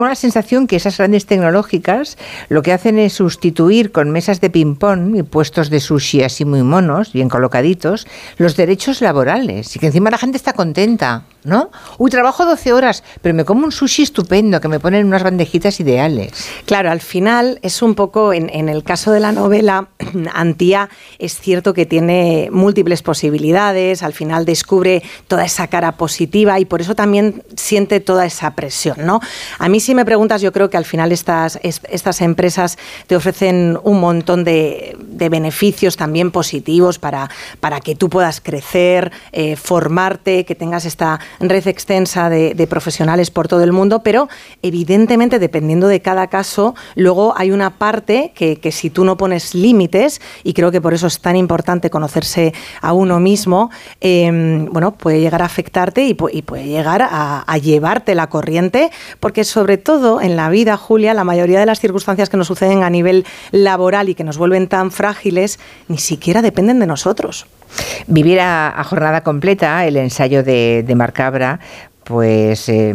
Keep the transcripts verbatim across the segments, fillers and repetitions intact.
la sensación que esas grandes tecnológicas lo que hacen es sustituir con mesas de ping-pong y puestos de sushi así muy monos, bien colocaditos, los derechos laborales, y que encima la gente está contenta, ¿no? Uy, trabajo doce horas, pero me como un sushi estupendo que me ponen unas bandejitas ideales. Claro, al final es un poco, en, en el caso de la novela, Antía es cierto que tiene múltiples posibilidades, al final descubre toda esa cara positiva y por eso también siente toda esa presión, ¿no? A mí si me preguntas, yo creo que al final estas, estas empresas te ofrecen un montón de, de beneficios también positivos para, para que tú puedas crecer, eh, formarte, que tengas esta red extensa de, de profesionales por todo el mundo, pero evidentemente dependiendo de cada caso, luego hay una parte que, que si tú no pones límites, y creo que por eso es tan importante conocerse a uno mismo, eh, bueno, puede llegar a afectarte y, y puede llegar a, a llevarte la corriente, porque sobre todo en la vida, Julia, la mayoría de las circunstancias que nos suceden a nivel laboral y que nos vuelven tan frágiles, ni siquiera dependen de nosotros. Vivir a, a jornada completa, el ensayo de, de Marc Cabra, pues eh,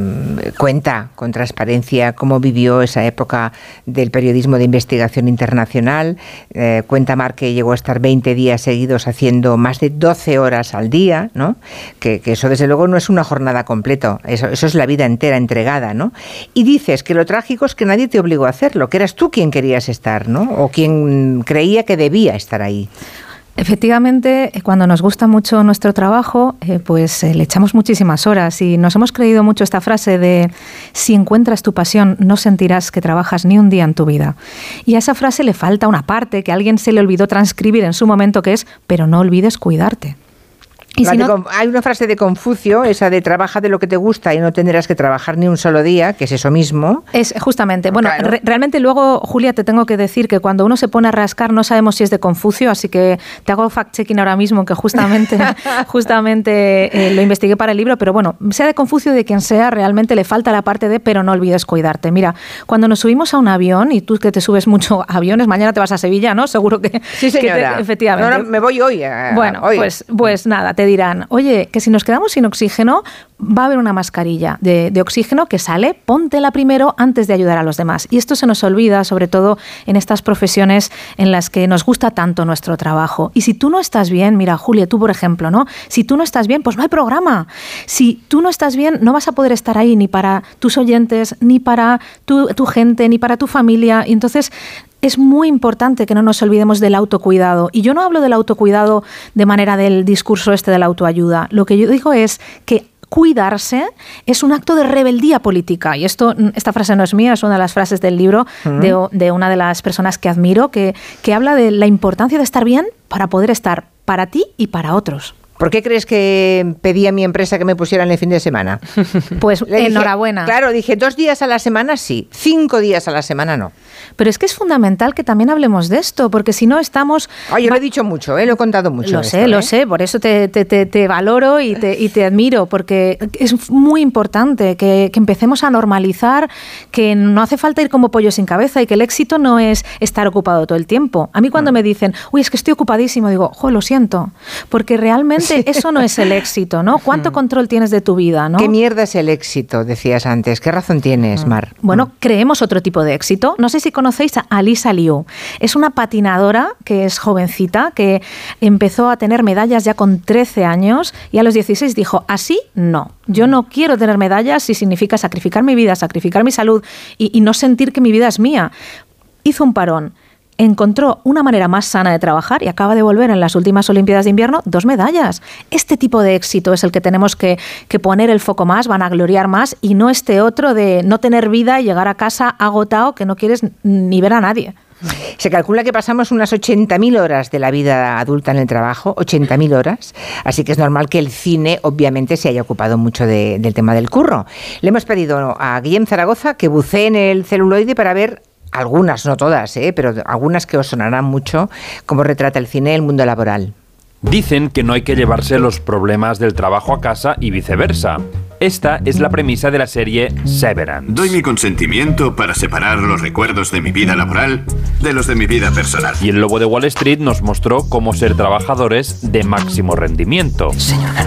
cuenta con transparencia cómo vivió esa época del periodismo de investigación internacional. Eh, cuenta Marc que llegó a estar veinte días seguidos haciendo más de doce horas al día, ¿no? Que, que eso desde luego no es una jornada completa, eso, eso es la vida entera entregada, ¿no? Y dices que lo trágico es que nadie te obligó a hacerlo, que eras tú quien querías estar, ¿no? O quien creía que debía estar ahí. Efectivamente, cuando nos gusta mucho nuestro trabajo, eh, pues eh, le echamos muchísimas horas y nos hemos creído mucho esta frase de si encuentras tu pasión, no sentirás que trabajas ni un día en tu vida. Y a esa frase le falta una parte que a alguien se le olvidó transcribir en su momento, que es, pero no olvides cuidarte. Y si no, hay una frase de Confucio, esa de trabaja de lo que te gusta y no tendrás que trabajar ni un solo día, que es eso mismo. Es justamente, bueno, claro. re- realmente luego, Julia, te tengo que decir que cuando uno se pone a rascar no sabemos si es de Confucio, así que te hago fact-checking ahora mismo, que justamente, justamente eh, lo investigué para el libro, pero bueno, sea de Confucio, de quien sea, realmente le falta la parte de pero no olvides cuidarte. Mira, cuando nos subimos a un avión, y tú que te subes mucho a aviones, mañana te vas a Sevilla, ¿no? Seguro que... Sí, señora. Que te, efectivamente. No, no, me voy hoy. A, bueno, hoy. Pues, pues nada, te dirán, oye, que si nos quedamos sin oxígeno, va a haber una mascarilla de, de oxígeno que sale, póntela primero antes de ayudar a los demás. Y esto se nos olvida, sobre todo en estas profesiones en las que nos gusta tanto nuestro trabajo. Y si tú no estás bien, mira, Julia, tú por ejemplo, ¿no? Si tú no estás bien, pues no hay programa. Si tú no estás bien, no vas a poder estar ahí ni para tus oyentes, ni para tu, tu gente, ni para tu familia. Y entonces... es muy importante que no nos olvidemos del autocuidado. Y yo no hablo del autocuidado de manera del discurso este de la autoayuda. Lo que yo digo es que cuidarse es un acto de rebeldía política. Y esto, esta frase no es mía, es una de las frases del libro uh-huh. de, de una de las personas que admiro, que, que habla de la importancia de estar bien para poder estar para ti y para otros. ¿Por qué crees que pedí a mi empresa que me pusieran el fin de semana? Pues dije, enhorabuena. Claro, dije dos días a la semana sí, cinco días a la semana no. Pero es que es fundamental que también hablemos de esto, porque si no estamos... Ay, yo lo he dicho mucho, ¿eh? Lo he contado mucho. Lo esto, sé, ¿eh? lo sé, por eso te, te, te, te valoro y te, y te admiro, porque es muy importante que, que empecemos a normalizar que no hace falta ir como pollo sin cabeza y que el éxito no es estar ocupado todo el tiempo. A mí cuando mm. me dicen, uy, es que estoy ocupadísimo, digo, jo, lo siento, porque realmente sí. eso no es el éxito, ¿no? ¿Cuánto mm. control tienes de tu vida, no? ¿Qué mierda es el éxito? Decías antes. ¿Qué razón tienes, Mar? Bueno, creemos otro tipo de éxito. No sé si conocéis a Alisa Liu. Es una patinadora que es jovencita, que empezó a tener medallas ya con trece años y a los dieciséis dijo, así no. Yo no quiero tener medallas si significa sacrificar mi vida, sacrificar mi salud y, y no sentir que mi vida es mía. Hizo un parón. Encontró una manera más sana de trabajar y acaba de volver en las últimas Olimpiadas de Invierno dos medallas. Este tipo de éxito es el que tenemos que, que poner el foco más, vanagloriar más y no este otro de no tener vida y llegar a casa agotado que no quieres ni ver a nadie. Se calcula que pasamos unas ochenta mil horas de la vida adulta en el trabajo, ochenta mil horas, así que es normal que el cine obviamente se haya ocupado mucho de, del tema del curro. Le hemos pedido a Guillem Zaragoza que bucee en el celuloide para ver algunas, no todas, ¿eh? pero algunas que os sonarán mucho, cómo retrata el cine el mundo laboral. Dicen que no hay que llevarse los problemas del trabajo a casa y viceversa. Esta es la premisa de la serie Severance. Doy mi consentimiento para separar los recuerdos de mi vida laboral de los de mi vida personal. Y el Lobo de Wall Street nos mostró cómo ser trabajadores de máximo rendimiento. Señor Nara,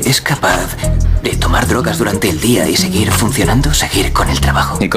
¿Es capaz de tomar drogas durante el día y seguir funcionando, seguir con el trabajo?